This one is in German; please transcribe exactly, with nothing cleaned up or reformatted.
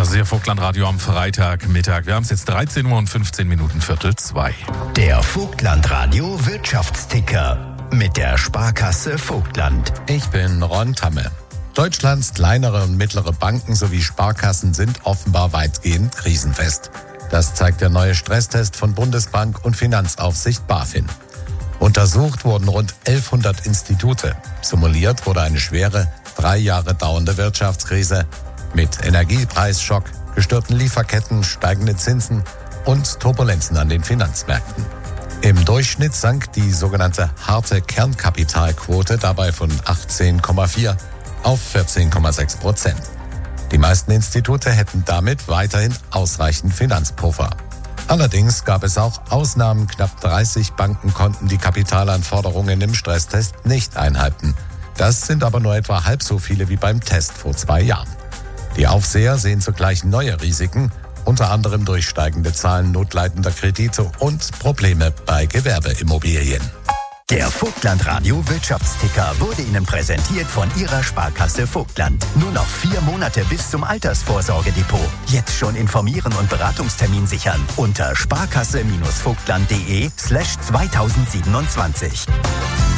Das ist Ihr Vogtlandradio am Freitagmittag. Wir haben es jetzt dreizehn Uhr und fünfzehn Minuten, Viertel zwei. Der Vogtlandradio Wirtschaftsticker mit der Sparkasse Vogtland. Ich bin Ron Tamme. Deutschlands kleinere und mittlere Banken sowie Sparkassen sind offenbar weitgehend krisenfest. Das zeigt der neue Stresstest von Bundesbank und Finanzaufsicht BaFin. Untersucht wurden rund elfhundert Institute. Simuliert wurde eine schwere, drei Jahre dauernde Wirtschaftskrise mit Energiepreisschock, gestörten Lieferketten, steigenden Zinsen und Turbulenzen an den Finanzmärkten. Im Durchschnitt sank die sogenannte harte Kernkapitalquote dabei von achtzehn Komma vier auf vierzehn Komma sechs Prozent. Die meisten Institute hätten damit weiterhin ausreichend Finanzpuffer. Allerdings gab es auch Ausnahmen. Knapp dreißig Banken konnten die Kapitalanforderungen im Stresstest nicht einhalten. Das sind aber nur etwa halb so viele wie beim Test vor zwei Jahren. Die Aufseher sehen zugleich neue Risiken, unter anderem durch steigende Zahlen notleidender Kredite und Probleme bei Gewerbeimmobilien. Der Vogtlandradio Wirtschaftsticker wurde Ihnen präsentiert von Ihrer Sparkasse Vogtland. Nur noch vier Monate bis zum Altersvorsorgedepot. Jetzt schon informieren und Beratungstermin sichern unter sparkasse-vogtland.de slash zweitausendsiebenundzwanzig.